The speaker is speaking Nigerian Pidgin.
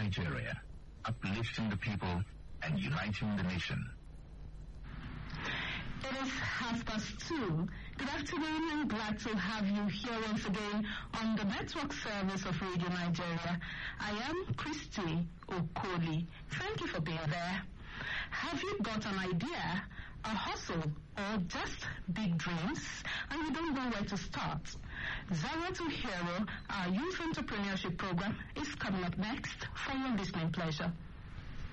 Nigeria, uplifting the people and uniting the nation. It is 2:30. Good afternoon and glad to have you here once again on the network service of Radio Nigeria. I am Christy Okoli. Thank you for being there. Have you got an idea, a hustle, or just big dreams, and you don't know where to start? Zero to Hero, our youth entrepreneurship program, is coming up next for your listening pleasure.